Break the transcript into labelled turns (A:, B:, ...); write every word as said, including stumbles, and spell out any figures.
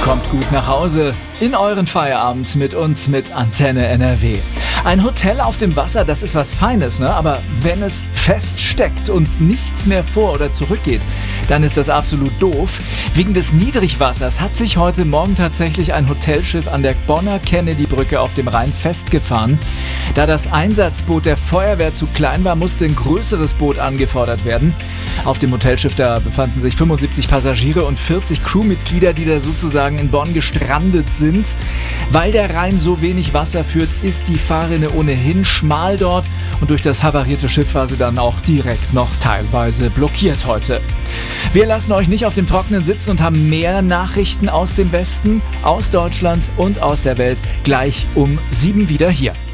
A: Kommt gut nach Hause in euren Feierabend mit uns mit Antenne N R W. Ein Hotel auf dem Wasser, das ist was Feines, ne? Aber wenn es feststeckt und nichts mehr vor- oder zurückgeht, dann ist das absolut doof. Wegen des Niedrigwassers hat sich heute Morgen tatsächlich ein Hotelschiff an der Bonner Kennedy-Brücke auf dem Rhein festgefahren. Da das Einsatzboot der Feuerwehr zu klein war, musste ein größeres Boot angefordert werden. Auf dem Hotelschiff da befanden sich fünfundsiebzig Passagiere und vierzig Crewmitglieder, die da sozusagen in Bonn gestrandet sind. Weil der Rhein so wenig Wasser führt, ist die Fahrrinne ohnehin schmal dort und durch das havarierte Schiff war sie dann auch direkt noch teilweise blockiert heute. Wir lassen euch nicht auf dem Trockenen sitzen und haben mehr Nachrichten aus dem Westen, aus Deutschland und aus der Welt gleich um sieben wieder hier.